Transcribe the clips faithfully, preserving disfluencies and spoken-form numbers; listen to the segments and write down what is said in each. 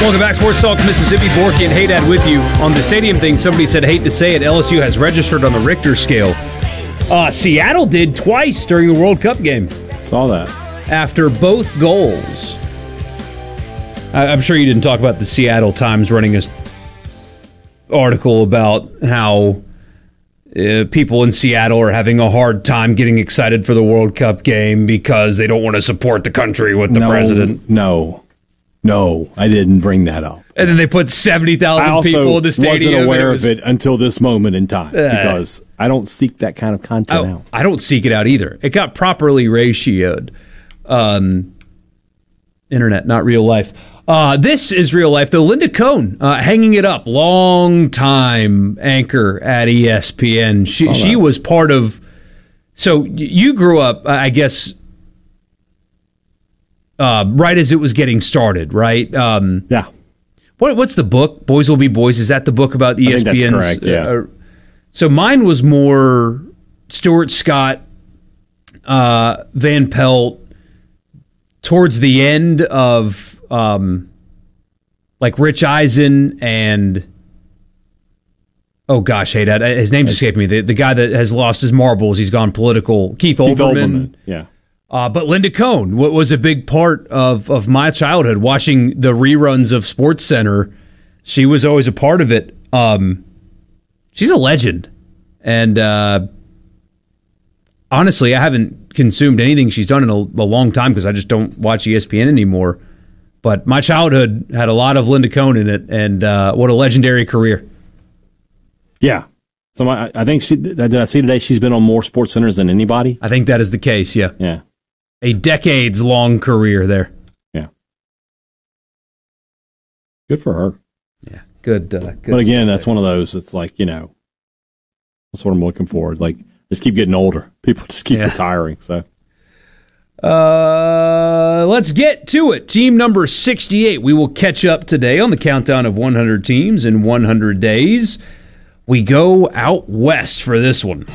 Welcome back, Sports Talk Mississippi. Borky and Haydad with you. On the stadium thing, somebody said, hate to say it, L S U has registered on the Richter scale. Uh, Seattle did twice during the World Cup game. Saw that. After both goals. I, I'm sure you didn't talk about the Seattle Times running an article about how uh, people in Seattle are having a hard time getting excited for the World Cup game because they don't want to support the country with the no, president. No. No, I didn't bring that up. And then they put seventy thousand people in the stadium. I wasn't aware it was, of it until this moment in time uh, because I don't seek that kind of content I, out. I don't seek it out either. It got properly ratioed. Um, internet, not real life. Uh, this is real life, though. Linda Cohn, uh, hanging it up, long time anchor at E S P N. She, she was part of. So you grew up, I guess. Uh, right as it was getting started, right? Um, yeah. What what's the book? Boys Will Be Boys. Is that the book about E S P N's? I think that's correct, yeah. Uh, so mine was more Stuart Scott, uh, Van Pelt, towards the end of um, like Rich Eisen and oh gosh, hey, Dad, his name's escaping me. The, the guy that has lost his marbles, he's gone political. Keith, Keith Olbermann. Olbermann. Yeah. Uh, but Linda Cohn was a big part of, of my childhood, watching the reruns of SportsCenter. She was always a part of it. Um, she's a legend. And uh, honestly, I haven't consumed anything she's done in a, a long time because I just don't watch E S P N anymore. But my childhood had a lot of Linda Cohn in it, and uh, what a legendary career. Yeah. So my, I think she, did I see today she's been on more SportsCenters than anybody? I think that is the case, yeah. Yeah. A decades-long career there. Yeah. Good for her. Yeah, good. Uh, good but again, that's one of those, it's like, you know, that's what I'm looking for. Like, just keep getting older. People just keep yeah. retiring, so. Uh, let's get to it. Team number sixty-eight. We will catch up today on the countdown of one hundred teams in one hundred days. We go out west for this one.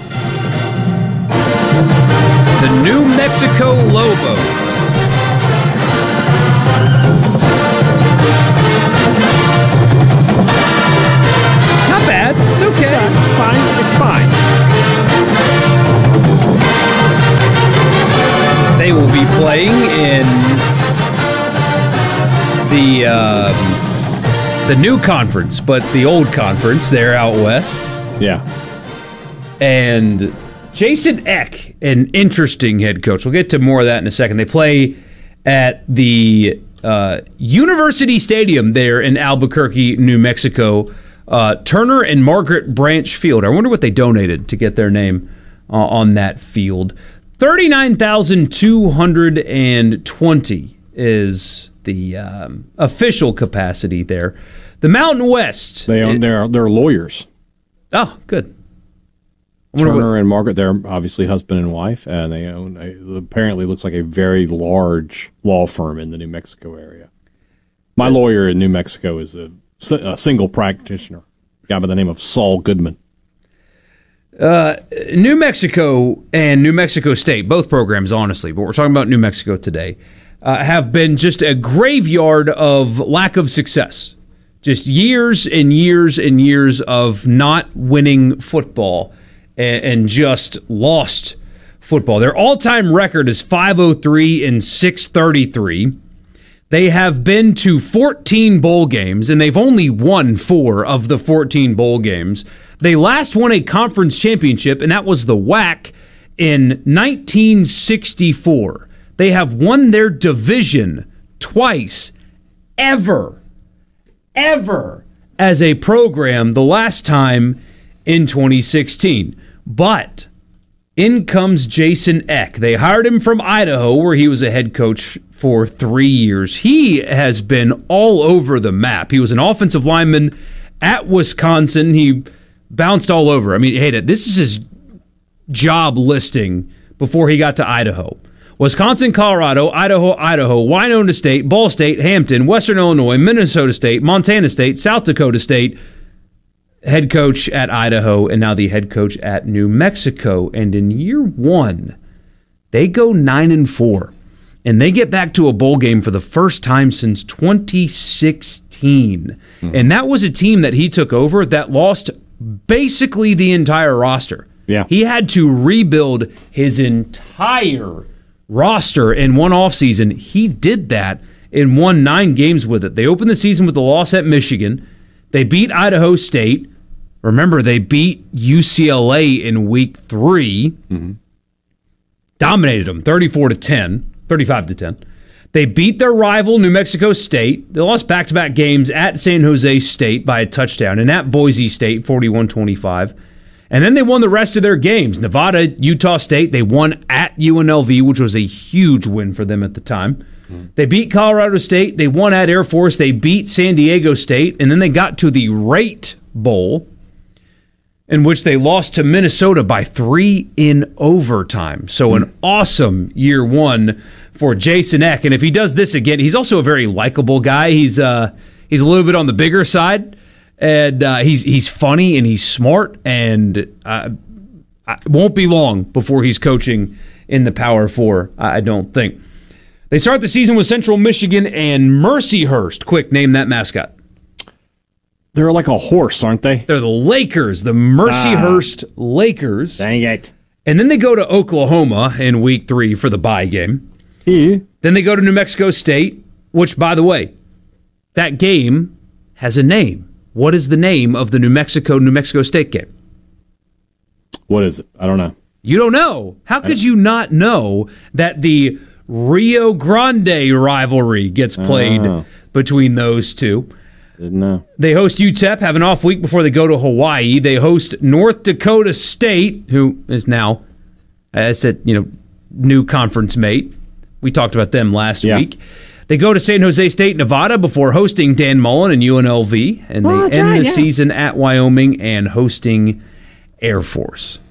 The New Mexico Lobos. Not bad. It's okay. It's, uh, it's fine. It's fine. They will be playing in the uh, the new conference, but the old conference. They're out west. Yeah. And Jason Eck, an interesting head coach. We'll get to more of that in a second. They play at the uh, University Stadium there in Albuquerque, New Mexico. Uh, Turner and Margaret Branch Field. I wonder what they donated to get their name uh, on that field. thirty-nine thousand two hundred twenty is the um, official capacity there. The Mountain West. They own, it, they're, they're lawyers. Oh, good. Turner and Margaret, they're obviously husband and wife, and they own a, apparently looks like a very large law firm in the New Mexico area. My lawyer in New Mexico is a, a single practitioner, a guy by the name of Saul Goodman. Uh, New Mexico and New Mexico State, both programs, honestly, but we're talking about New Mexico today, uh, have been just a graveyard of lack of success. Just years and years and years of not winning football. And just lost football. Their all-time record is five oh three and six thirty-three. They have been to fourteen bowl games, and they've only won four of the fourteen bowl games. They last won a conference championship, and that was the W A C in nineteen sixty-four. They have won their division twice, ever, ever, as a program, the last time in twenty sixteen. But in comes Jason Eck. They hired him from Idaho, where he was a head coach for three years. He has been all over the map. He was an offensive lineman at Wisconsin. He bounced all over. I mean, hey, this is his job listing before he got to Idaho. Wisconsin, Colorado, Idaho, Idaho, Winona State, Ball State, Hampton, Western Illinois, Minnesota State, Montana State, South Dakota State, head coach at Idaho, and now the head coach at New Mexico. And in year one, they go nine and four. and they get back to a bowl game for the first time since twenty sixteen. Mm-hmm. And that was a team that he took over that lost basically the entire roster. Yeah. He had to rebuild his entire roster in one offseason. He did that and won nine games with it. They opened the season with a loss at Michigan. They beat Idaho State. Remember, they beat U C L A in week three. Mm-hmm. Dominated them thirty-four to ten, thirty-five to ten. They beat their rival, New Mexico State. They lost back-to-back games at San Jose State by a touchdown and at Boise State, forty-one twenty-five. And then they won the rest of their games. Nevada, Utah State, they won at U N L V, which was a huge win for them at the time. Mm-hmm. They beat Colorado State. They won at Air Force. They beat San Diego State. And then they got to the Rate Bowl, in which they lost to Minnesota by three in overtime. So an awesome year one for Jason Eck. And if he does this again, he's also a very likable guy. He's uh, he's a little bit on the bigger side, and uh, he's he's funny and he's smart, and uh, it won't be long before he's coaching in the Power Four, I don't think. They start the season with Central Michigan and Mercyhurst. Quick, name that mascot. They're like a horse, aren't they? They're the Lakers, the Mercyhurst ah, Lakers. Dang it. And then they go to Oklahoma in week three for the bye game. Yeah. Then they go to New Mexico State, which, by the way, that game has a name. What is the name of the New Mexico-New Mexico State game? What is it? I don't know. You don't know? How could you not know that the Rio Grande rivalry gets played oh. between those two? Didn't know. They host U T E P, have an off week before they go to Hawaii. They host North Dakota State, who is now, as I said, you know, new conference mate. We talked about them last yeah. week. They go to San Jose State, Nevada, before hosting Dan Mullen and U N L V, and they oh, end right, the yeah. season at Wyoming and hosting Air Force.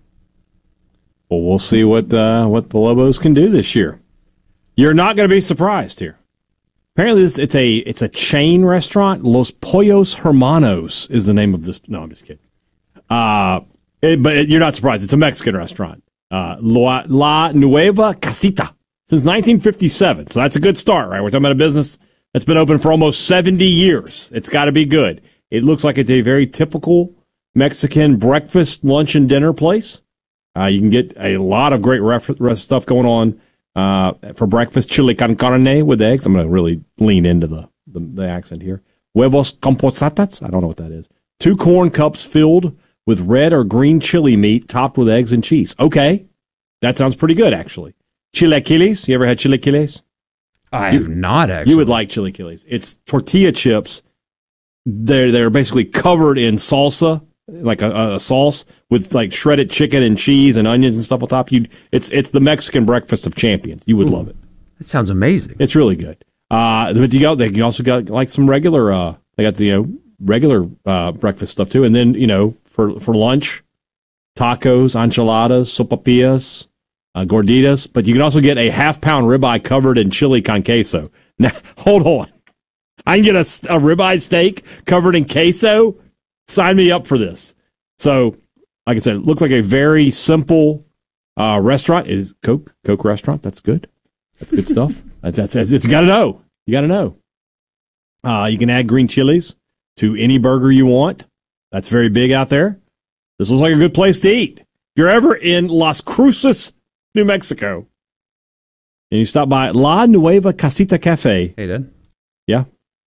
Well, we'll see what uh, what the Lobos can do this year. You're not going to be surprised here. Apparently, this, it's a it's a chain restaurant. Los Pollos Hermanos is the name of this. No, I'm just kidding. Uh, it, but it, you're not surprised. It's a Mexican restaurant. Uh, La, La Nueva Casita since nineteen fifty-seven. So that's a good start, right? We're talking about a business that's been open for almost seventy years. It's got to be good. It looks like it's a very typical Mexican breakfast, lunch, and dinner place. Uh, you can get a lot of great ref- ref- stuff going on. Uh, for breakfast, chili con carne with eggs. I'm going to really lean into the, the, the accent here. Huevos con posatas. I don't know what that is. Two corn cups filled with red or green chili meat topped with eggs and cheese. Okay. That sounds pretty good, actually. Chilaquiles. You ever had chilaquiles? I you, have not, actually. You would like chilaquiles. It's tortilla chips. They're, they're basically covered in salsa, like a, a sauce with like shredded chicken and cheese and onions and stuff on top. You, it's it's the Mexican breakfast of champions. You would Ooh, love it. It sounds amazing. It's really good. Uh, but you go, they can also got like some regular. Uh, they got the you know, regular uh, breakfast stuff too, and then you know for for lunch, tacos, enchiladas, sopapillas, uh, gorditas. But you can also get a half pound ribeye covered in chili con queso. Now hold on, I can get a, a ribeye steak covered in queso. Sign me up for this. So, like I said, it looks like a very simple uh, restaurant. It is Coke, Coke restaurant. That's good. That's good stuff. That's, that's, that's it's, you got to know. You got to know. Uh, you can add green chilies to any burger you want. That's very big out there. This looks like a good place to eat. If you're ever in Las Cruces, New Mexico, and you stop by La Nueva Casita Cafe. Hey, Dad. Yeah.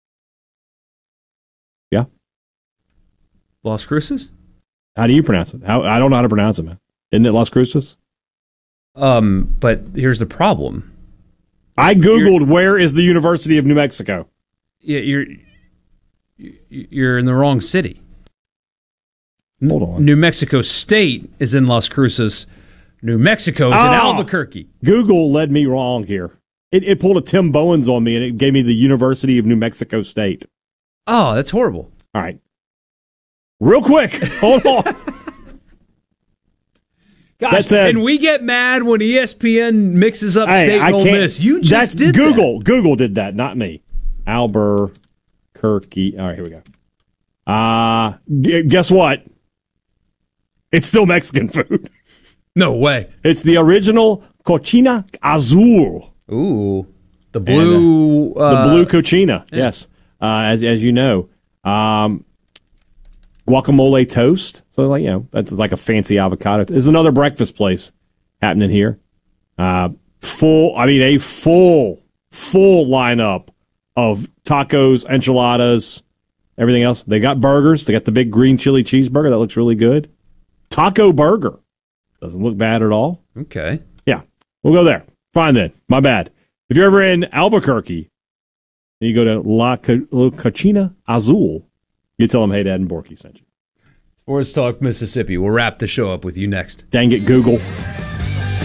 Yeah. Las Cruces? How do you pronounce it? How, I don't know how to pronounce it, man. Isn't it Las Cruces? Um, but here's the problem. I Googled you're, where is the University of New Mexico. Yeah, you're you're in the wrong city. Hold on. New Mexico State is in Las Cruces. New Mexico is oh, in Albuquerque. Google led me wrong here. It, it pulled a Tim Bowens on me, and it gave me the University of New Mexico State. Oh, that's horrible. All right. Real quick, hold on. Gosh, a, and we get mad when E S P N mixes up hey, State and Ole Miss. You just did Google. that. Google did that, not me. Albuquerque. All right, here we go. Uh, g- guess what? It's still Mexican food. No way. It's the original Cocina Azul. Ooh, the blue, and, uh, uh, the blue cochina. Yeah. Yes, uh, as as you know, um, guacamole toast. So like you know, that's like a fancy avocado. There's another breakfast place happening here. Uh, full, I mean, a full, full lineup of tacos, enchiladas, everything else. They got burgers. They got the big green chili cheeseburger that looks really good. Taco burger doesn't look bad at all. Okay, yeah, we'll go there. Fine then. My bad. If you're ever in Albuquerque, and you go to La, Co- La Cochina Azul, you tell them, hey, Dad and Borky sent you. Sports Talk Mississippi. We'll wrap the show up with you next. Dang it, Google.